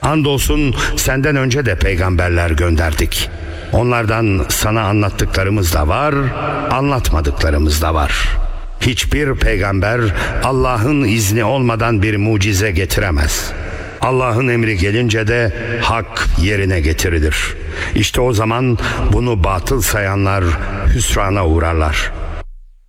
Andolsun senden önce de peygamberler gönderdik. Onlardan sana anlattıklarımız da var, anlatmadıklarımız da var. Hiçbir peygamber Allah'ın izni olmadan bir mucize getiremez. Allah'ın emri gelince de hak yerine getirilir. İşte o zaman bunu batıl sayanlar hüsrana uğrarlar.